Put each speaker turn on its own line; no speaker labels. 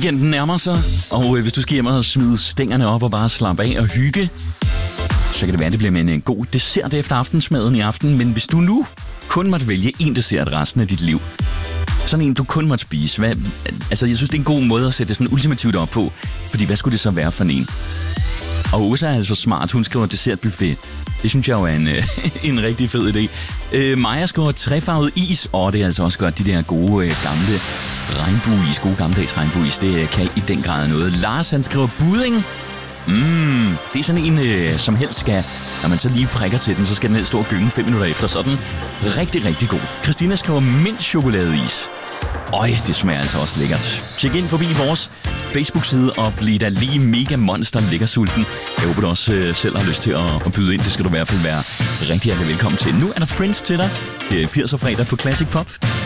Weekenden nærmer sig, og hvis du skal hjem og smide stængerne op og bare slappe af og hygge, så kan det være, at det bliver med en god dessert efter aftensmaden i aften. Men hvis du nu kun måtte vælge en dessert resten af dit liv, sådan en, du kun måtte spise, jeg synes, det er en god måde at sætte det sådan ultimativt op på. Fordi hvad skulle det så være for en? Og Åsa er altså smart. Hun skriver dessertbuffet. Det synes jeg jo er en rigtig fed idé. Maja skriver trefarvet is. Det er altså også godt, de der gode gamle regnbueis, gode gammeldags regnbueis. Det kan i den grad noget. Lars, han skriver budding. Det er sådan en, som helst skal, når man så lige prikker til den, så skal den helst stå og gynge 5 minutter efter. Sådan rigtig, rigtig god. Christina skriver mintchokoladeis. Det smager altså også lækkert. Tjek ind forbi vores Facebook-side og bliv da lige mega monster lækker sulten. Jeg håber, du også selv har lyst til at byde ind. Det skal du i hvert fald være rigtig hjertelig velkommen til. Nu er der Friends til dig. Det er 80'er fredag på Classic Pop.